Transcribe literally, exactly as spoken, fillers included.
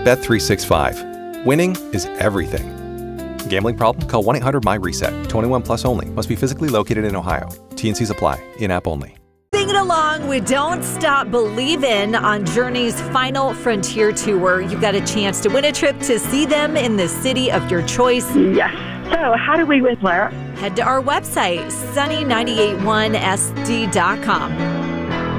Bet three sixty-five. Winning is everything. Gambling problem? Call one eight hundred my reset. twenty-one plus only. Must be physically located in Ohio. T N Cs apply. In-app only. Singing along with Don't Stop Believin' on Journey's Final Frontier Tour. You got a chance to win a trip to see them in the city of your choice. Yes. So how do we win, Lara? Head to our website, sunny nine eight one S D dot com.